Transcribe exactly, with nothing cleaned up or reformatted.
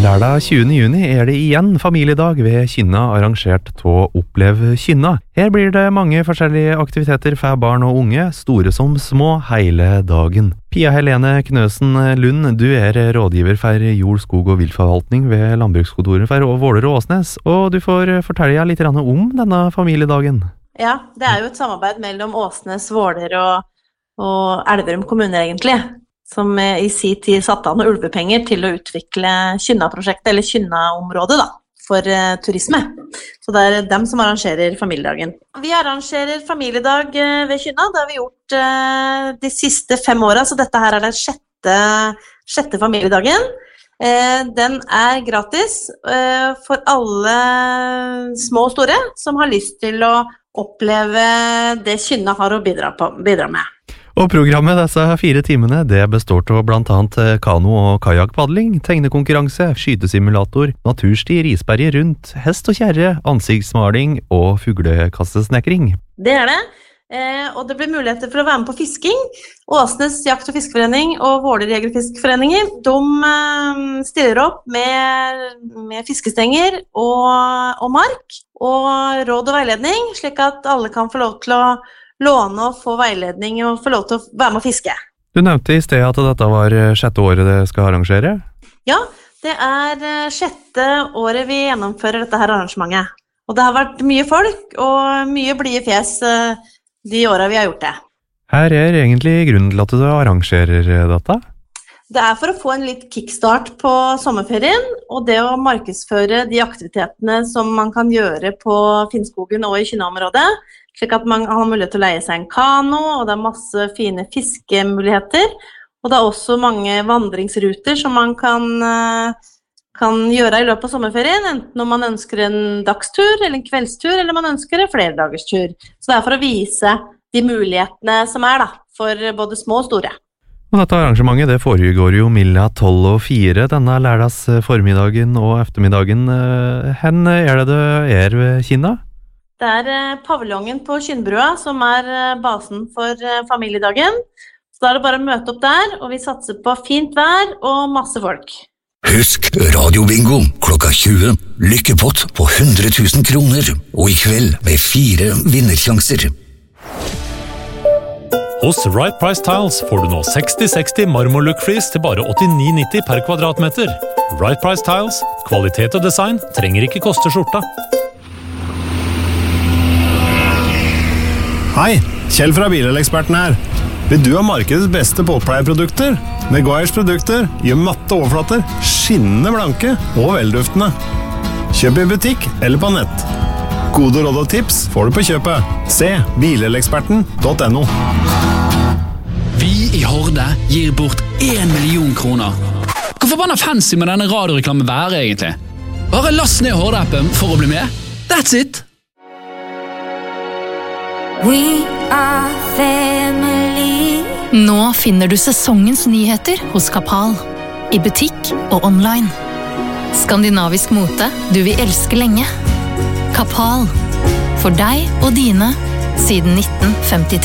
Lørdag tjuende juni er det igjen familiedag ved Kynna, arrangert av Opplev Kynna. Her blir det mange forskjellige aktiviteter for barn og unge, store som små, hele dagen. Pia Helene Knøsen Lund, du er rådgiver for jord, skog og viltforvaltning ved Landbrukskontoret for Våler og Åsnes, og du får fortelle litt om denne familiedagen. Ja, det er jo et samarbeid mellom Åsnes, Våler og, og Elverum kommuner egentlig, som i sin tid satte an ulvepenger til å utvikle Kynna-prosjektet, eller Kynna-området da, for uh, turisme. Så det er dem som arrangerer familiedagen. Vi arrangerer familiedag uh, ved Kynna, det har vi gjort uh, de siste fem årene, så dette her er den sjette, sjette familiedagen. Uh, den er gratis uh, for alle små og store som har lyst til å oppleve det Kynna har å bidra, på, bidra med. Og programmet disse fire timene, det består av blant annet kano- og kajakpadling, tegnekonkurranse, skytesimulator, natursti, risberge rundt, hest og kjerre, ansiktsmaling og fuglekastesnekring. Det er det, eh, og det blir muligheter for å være med på fisking. Åsnes Jakt- og Fiskeforening og Våler Jeger- og Fiskeforeninger, de eh, stiller opp med, med fiskestenger og, og mark, og råd og veiledning, slik at alle kan få lov til å låne og få veiledning og få lov til å være med å fiske. Du nevnte i sted at dette var sjette året det skal arrangere? Ja, det er sjette året vi gjennomfører dette her arrangementet. Og det har vært mye folk og mye blide fjes de årene vi har gjort det. Her er egentlig grunnen til at du arrangerer dette? Det er for å få en litt kickstart på sommerferien, og det å markedsføre de aktivitetene som man kan gjøre på Finnskogen og i Kynna-området, slik at man har mulighet til å leie seg en kano, og det er masse fine fiskemuligheter, og det er også mange vandringsruter som man kan, kan gjøre i løpet av sommerferien, enten om man ønsker en dagstur, eller en kveldstur, eller man ønsker en flerdagerstur. Så det er for å vise de mulighetene som er da, for både små og store. Og dette arrangementet det foregår jo mellom tolv og fire denne lørdags formiddagen og eftermiddagen. Hen er det det er ved Kynna? Det er paviljongen på Kynnbrua som er basen for familiedagen. Så da er det bare å møte opp der, og vi satser på fint vær og masse folk. Husk Radio Bingo klokka tjue. Lykkepott på hundre tusen kroner, og i kveld med fire vinnersjanser. Hos Right Price Tiles får du nå seksti seksti marmorlook-flis til bare åttini nitti per kvadratmeter. Right Price Tiles, kvalitet og design trenger ikke koste skjorta. Hei, Kjell fra Bileleksperten her. Vil du ha markedets beste båtpleieprodukter? Meguiars produkter gjør matte overflater, skinnende blanke og velduftende. Kjøp i butikk eller på nett. Gode råd og tips får du på kjøpet. Se bileleksperten punktum no. Vi i Horde gir bort en million kroner. Hvor forbanna fancy må denne radioreklamen være egentlig? Bare last ned Horde-appen for å bli med. That's it! We are family. Nå finner du sesongens nyheter hos Kapal. I butikk og online. Skandinavisk mote du vil elske lenge. Kapal. For deg og dine siden nitten femtitre.